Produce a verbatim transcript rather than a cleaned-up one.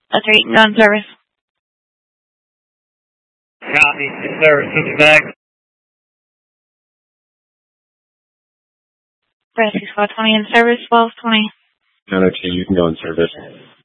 That's right, you're on service. Copy, service, switch back. Rescue Squad twenty in service, twelve twenty. nine oh two, you can go in service.